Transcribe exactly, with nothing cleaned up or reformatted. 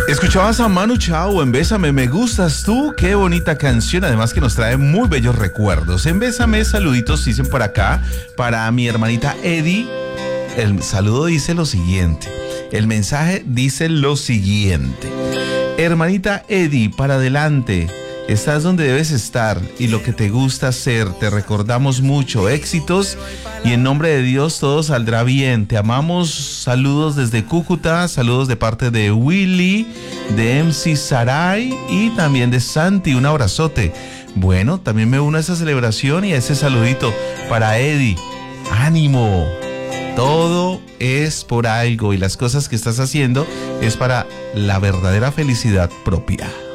Escuchabas a Manu Chao en Bésame, me gustas tú, qué bonita canción, además que nos trae muy bellos recuerdos. En Bésame, saluditos dicen por acá, para mi hermanita Eddie, el saludo dice lo siguiente, el mensaje dice lo siguiente. Hermanita Eddie, para adelante, estás donde debes estar y lo que te gusta hacer, te recordamos mucho, éxitos y en nombre de Dios todo saldrá bien, te amamos, saludos desde Cúcuta, saludos de parte de Willy, de M C Saray y también de Santi, un abrazote. Bueno, también me uno a esa celebración y a ese saludito para Eddie, ánimo, todo es por algo y las cosas que estás haciendo es para la verdadera felicidad propia.